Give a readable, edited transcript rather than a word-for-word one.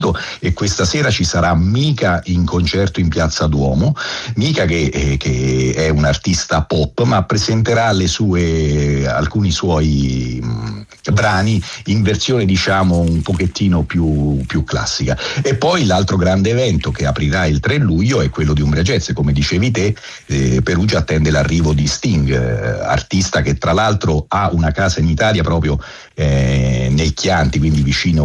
e questa sera ci sarà Mika in concerto in Piazza Duomo. Mika che è un artista pop, ma presenterà alcuni suoi brani in versione diciamo un pochettino più classica. E poi l'altro grande evento che aprirà il 3 luglio è quello di Umbria Jazz. Come dicevi te, Perugia attende l'arrivo di Sting, artista che tra l'altro ha una casa in Italia proprio nel Chianti, quindi vicino